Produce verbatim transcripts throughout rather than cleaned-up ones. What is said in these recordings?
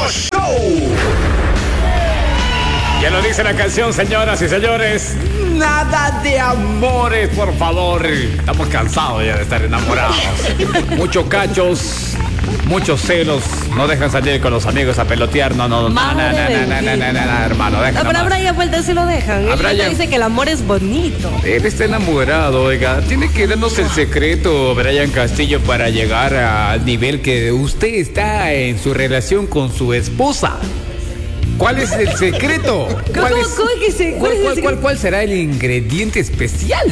Show. Ya lo dice la canción, señoras y señores. Nada de amores, por favor. Estamos cansados ya de estar enamorados. Muchos cachos, muchos celos. No dejan salir con los amigos a pelotear. No, no, no, no, no, no, no, no, no, no, hermano. No, pero a Brian Vuelta sí lo dejan. Él Brian dice que el amor es bonito. Él está enamorado, oiga. Tiene que darnos el secreto, Brian Castillo, para llegar al nivel que usted está en su relación con su esposa. ¿Cuál es el secreto? ¿Cuál, ¿Cómo, es, cómo que se, ¿cuál, cuál, cuál, cuál, ¿Cuál será el ingrediente especial?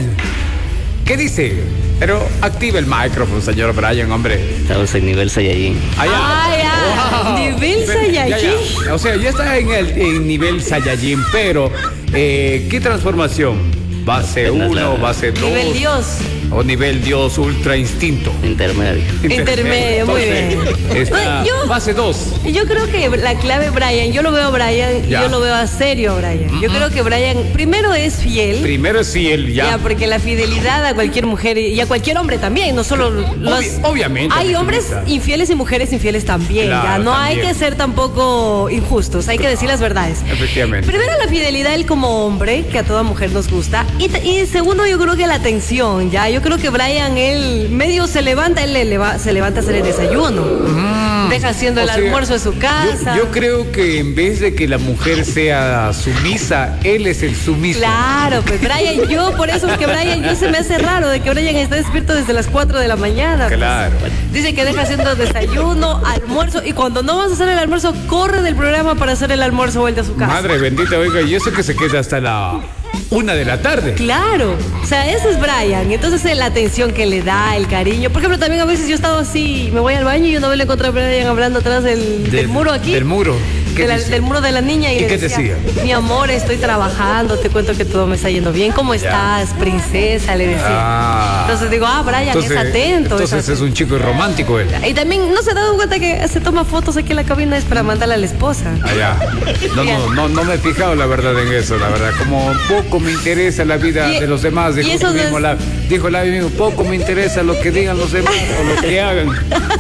¿Qué dice? Pero activa el micrófono, señor Brian, hombre. Estamos en nivel Saiyajin. Allá. Ah, ya. Wow. Nivel Saiyajin. Ya, ya. O sea, ya está en el en nivel Saiyajin, pero eh, ¿qué transformación? ¿Base uno, base dos? Nivel Dios. O nivel Dios ultra instinto. Intermedio. Intermedio, muy bien. Está Yo- base dos. Yo creo que la clave, Brian, yo lo veo a Brian y Ya. yo lo veo a serio, Brian. Yo creo que Brian primero es fiel. Primero sí él ya. Ya, porque la fidelidad a cualquier mujer y a cualquier hombre también, no solo los... Obvi- obviamente, Hay mi hombres querida. infieles y mujeres infieles también, Claro, ya. No también. hay que ser tampoco injustos, hay que decir las verdades. Efectivamente. Primero la fidelidad él como hombre, que a toda mujer nos gusta. Y, t- y segundo yo creo que la atención, ya. Yo creo que Brian, él medio se levanta, él le leva- se levanta a hacer el desayuno. Deja haciendo O el sea, almuerzo en su casa. Yo, yo creo que en vez de que la mujer sea sumisa, él es el sumiso. Claro, pues Brian, yo por eso es que Brian, yo se me hace raro de que Brian está despierto desde las cuatro de la mañana. pues. Claro. Dice que deja haciendo desayuno, almuerzo, y cuando no vas a hacer el almuerzo, corre del programa para hacer el almuerzo vuelta a su casa. Madre bendita, oiga, y eso que se queda hasta la una de la tarde. Claro, o sea, ese es Brian. Entonces eh, la atención que le da, el cariño. Por ejemplo, también a veces yo he estado así, me voy al baño y yo no me lo encontré a Brian hablando atrás del, del, Del- muro aquí. del muro. ¿Qué De la- dice? del muro de la niña. Y, ¿Y le qué decía, decía? mi amor, estoy trabajando, te cuento que todo me está yendo bien. ¿Cómo estás, princesa? Le decía. Ah. Entonces digo, ah, Brian, Entonces, es atento. es entonces es atento. un chico romántico él. Y también no se ha dado cuenta que se toma fotos aquí en la cabina es para mandarle a la esposa. Allá. No, no, no, no me he fijado la verdad en eso, la verdad. Como poco me interesa la vida Y- de los demás, dijo y eso no mismo es- la, dijo la mismo, poco me interesa lo que digan los demás o lo que hagan.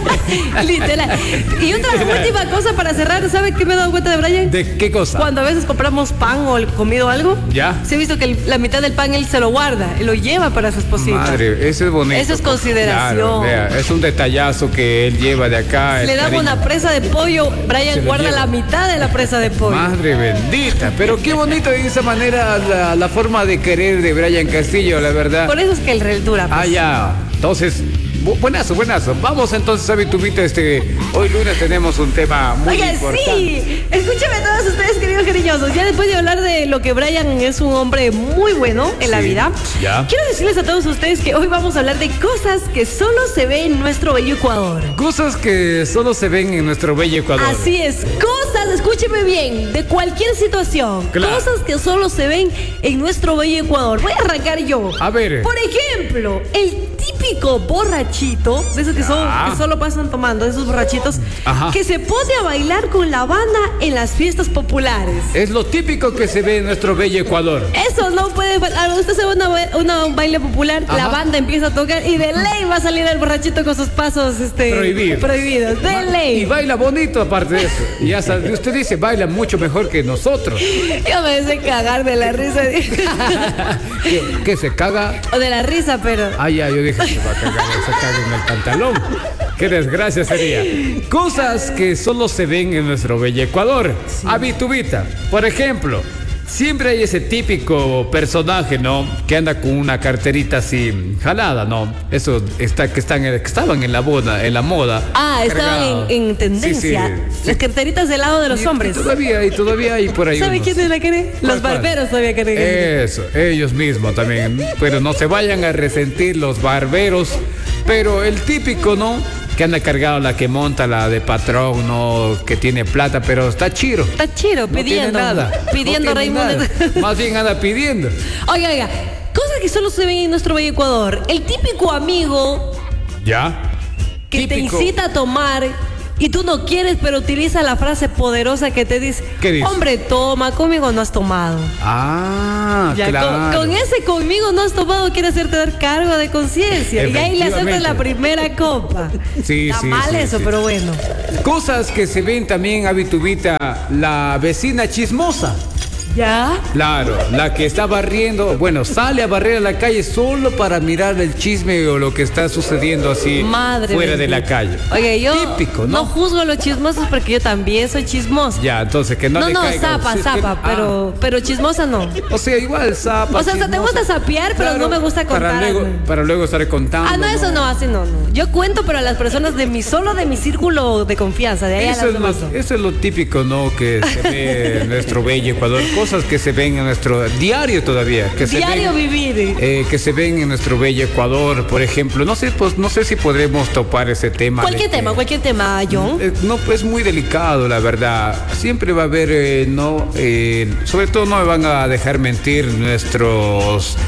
Literal. Y otra última cosa para cerrar, ¿sabe qué me he dado cuenta de Brian? ¿De qué cosa? Cuando a veces compramos pan o comido algo, Ya. se ha visto que el- la mitad del pan él se lo guarda, y lo lleva para su esposita. Madre, eso es bonito. Eso es consideración. Claro, vea, es un detallazo que él lleva de acá. Le el daba cariño. una presa de pollo, Se Brian lo guarda lleva. la mitad de la presa de pollo. Madre bendita, pero qué bonito de esa manera la, la forma de querer de Brian Castillo, la verdad. Por eso es que el rey dura. pues. Ah, ya. Entonces, bu- buenazo, buenazo. Vamos entonces a mi tubita, este. Hoy lunes tenemos un tema muy Oiga, importante. sí, escúchame a todos ustedes, queridos cariñosos. Ya después de hablar de lo que Brian es un hombre muy bueno en la Sí, vida, ya. quiero decirles a todos ustedes que hoy vamos a hablar de cosas que solo se ven en nuestro bello Ecuador. Cosas que solo se ven en nuestro bello Ecuador. Así es, cosas, escúcheme bien, de cualquier situación, Claro. cosas que solo se ven en nuestro bello Ecuador. Voy a arrancar yo. A ver. Por ejemplo, el típico borrachito, de esos que, son, Ya. que solo pasan tomando, de esos borrachitos, Ajá. que se pone a bailar con la banda en las fiestas populares. Es lo típico que se ve en nuestro bello Ecuador. Eso no puede. A usted se va a una, ba- una- un baile popular, Ajá. la banda empieza a tocar y de ley va a salir el borrachito con sus pasos este, Prohibidos. prohibidos. De ley. Y baila bonito aparte de eso. Y ya sabe, usted dice, baila mucho mejor que nosotros. Yo me hice cagar de la risa. ¿Qué, qué se caga? O de la risa, pero. Ah, ya, yo dije, se va a cagar, se caga en el pantalón. Qué desgracia sería. Cosas que solo se ven en nuestro bello Ecuador. Habitubita. Por ejemplo, siempre hay ese típico personaje, ¿no? Que anda con una carterita así jalada, ¿no? Eso está que están que estaban en la moda, en la moda. Ah, estaban Cargado. en, en tendencia. Sí, sí, sí. Las carteritas del lado de los Y- hombres. Y todavía, y todavía hay por ahí. ¿Sabe unos. quién es la que Los ¿Cuál, cuál? barberos todavía creen. Eso, ellos mismos también. Pero no se vayan a resentir los barberos. Pero el típico, ¿no? Que anda cargado, la que monta, la de patrón, ¿no? Que tiene plata, pero está chiro. Está chido, No tiene pidiendo. nada. Pidiendo, no tiene Raimundo. nada. Más bien anda pidiendo. Oiga, oiga. Cosas que solo se ven en nuestro bello Ecuador. El típico amigo ¿Ya? que Típico. te incita a tomar y tú no quieres, pero utiliza la frase poderosa que te dice, ¿qué dice? Hombre, toma, conmigo no has tomado. Ah, Ya, claro. con, con ese conmigo no has tomado quiere hacerte dar cargo de conciencia. Y ahí le aceptas la primera copa. Sí, Está sí, mal sí, eso, sí. pero bueno. Cosas que se ven también, Abitubita, la vecina chismosa. ¿Ya? Claro, la que está barriendo, bueno, sale a barrer a la calle solo para mirar el chisme o lo que está sucediendo así Madre fuera de bendita. la calle. Oye, yo Típico, ¿no? no juzgo a los chismosos porque yo también soy chismosa. Ya, entonces que no, No, le no, caiga. zapa, Si es que- zapa, ah, pero, pero chismosa no. o sea, igual zapa. O sea, hasta te chismosa. gusta sapear, pero no me gusta Para contar. luego, para luego estar contando. Ah, no, eso no, así no, no. Yo cuento, pero a las personas de mi, solo de mi círculo de confianza, de ahí a Eso las es, demás lo, no. eso es lo típico, ¿no? Que se ve en nuestro bello Ecuador. Cosas que se ven en nuestro diario todavía. Que se Diario ven, vivir. eh, que se ven en nuestro bello Ecuador, por ejemplo. No sé, pues, no sé si podremos topar ese tema. Cualquier de tema, que- cualquier tema, John. Eh, no, es muy delicado, la verdad. Siempre va a haber, eh, no, eh, sobre todo no me van a dejar mentir nuestros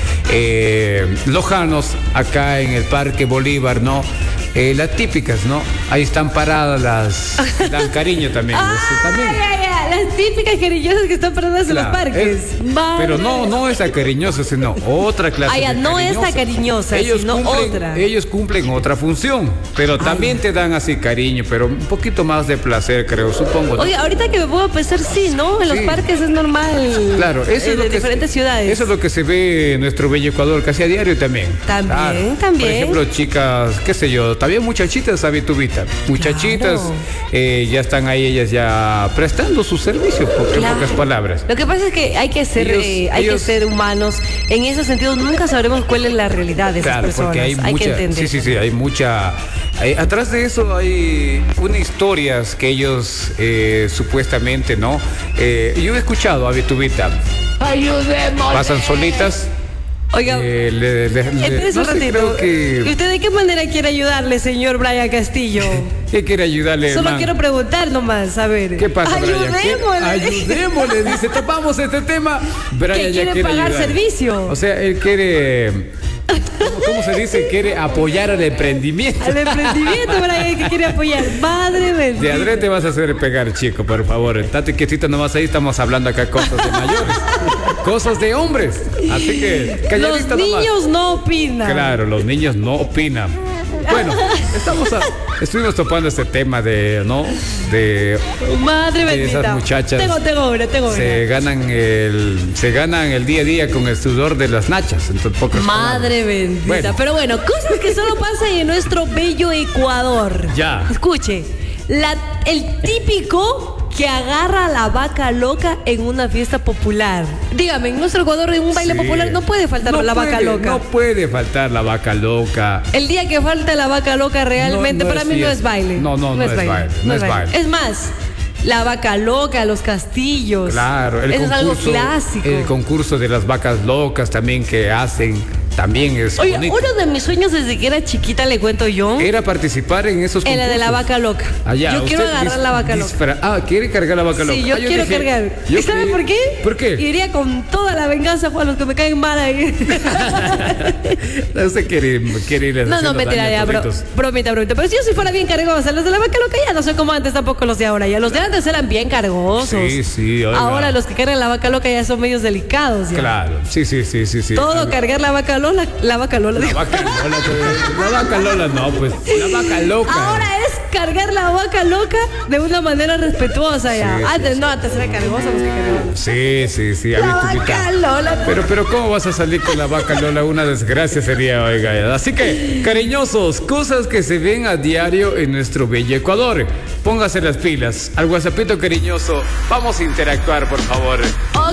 eh, lojanos acá en el Parque Bolívar, ¿no? Eh, las típicas, ¿no? Ahí están paradas las, dan cariño también. Ah, eso también. ya, ya, las típicas cariñosas que están paradas en los Claro, parques. es- Madre. pero no, no esa cariñosa, sino otra clase. Ah, ya, de no cariñosa. esta cariñosa, ellos sino cumplen, otra. Ellos cumplen otra función, pero también te dan así cariño, pero un poquito más de placer, creo, supongo. ¿no? Oye, ahorita que me puedo pensar, sí, ¿no? En los Sí. parques es normal. Claro, eso eh, es de lo que diferentes se- ciudades. Eso es lo que se ve en nuestro bello Ecuador casi a diario también. También, también. Por ejemplo, chicas, qué sé yo, también muchachitas, Abitubita. Muchachitas, Claro. eh, ya están ahí ellas ya prestando su servicio, por- en Claro. pocas palabras. Lo que pasa es que hay que ser, Ellos- eh, hay ellos- que ser humanos. En ese sentido, nunca sabremos cuál es la realidad de esas Claro, personas. porque hay, que mucha, entender. sí, sí, sí, hay mucha, hay- atrás de eso hay unas historias que ellos eh, supuestamente, ¿no? Eh, yo he escuchado, Abitubita, Ayudemos. pasan solitas. Oiga, eh, le- le- le- espérese no un sé, ratito. creo que- ¿Y usted de qué manera quiere ayudarle, señor Brian Castillo? ¿Qué quiere ayudarle, Solo man? quiero preguntar nomás, a ver. ¿Qué pasa, Brian? ¿Qué- Ayudémosle. Ayudémosle, dice, topamos este tema. Brian Que ya quiere pagar ayudar. servicio. O sea, él quiere, ¿cómo, cómo se dice? Quiere apoyar al emprendimiento. Al emprendimiento, Brian, que quiere apoyar. Madre bendita. De Andrés te vas a hacer pegar, chico, por favor. Estate quietito nomás ahí, estamos hablando acá cosas de mayores. Cosas de hombres. Así que, Los calladita nomás. niños no opinan. Claro, los niños no opinan. Bueno, estamos a- estuvimos topando este tema de, ¿no? De Madre que bendita. esas muchachas Tengo, tengo una, tengo una. se ganan el se ganan el día a día con el sudor de las nachas, en pocas Madre palabras. bendita. Bueno. Pero bueno, cosas que solo pasan en nuestro bello Ecuador. Ya. Escuche, la, el típico que agarra a la vaca loca en una fiesta popular. Dígame, en nuestro Ecuador en un baile Sí. popular no puede faltar No la vaca puede, loca. No puede faltar la vaca loca. El día que falta la vaca loca realmente No, no para es mí no fiesta. es baile. No, no, no es baile, no es baile. Es más, la vaca loca, los castillos. Claro, el Eso es algo concurso, clásico. el concurso de las vacas locas también que hacen, también es Oye, bonito. uno de mis sueños desde que era chiquita, le cuento yo, Era participar en esos en concursos. la de la vaca loca. Allá, yo quiero usted agarrar dis- la vaca loca. disfra- Ah, quiere cargar la vaca loca. Sí, yo Ah, quiero dije- cargar. yo ¿Y sabe creí- por qué? ¿Por qué? Iría con toda la venganza a los que me caen mal ahí. No se quiere, quiere ir No, no, haciendo mentira, daño a ya, bro. toditos. Bromita, bromita. Pero si yo si fuera bien cargosa, los de la vaca loca ya no soy como antes tampoco los de ahora. Ya los de antes eran bien cargosos. Sí, sí, oiga. Ahora los que cargan la vaca loca ya son medios delicados. Ya. Claro, sí, sí, sí, sí, sí. Todo Algo- cargar la vaca lola, la vaca lola. La digo. vaca Lola, la vaca Lola no, pues la vaca loca. Ahora es cargar la vaca loca de una manera respetuosa ya. Sí, sí, antes no, antes era cargosa los que cargaban. Sí, sí, sí, a La mí tú vaca pica. Lola. Pero, pero, ¿cómo vas a salir con la vaca Lola? Una desgracia sería, oiga. Así que, cariñosos, cosas que se ven a diario en nuestro bello Ecuador. Póngase las pilas. Al WhatsAppito cariñoso, vamos a interactuar, por favor.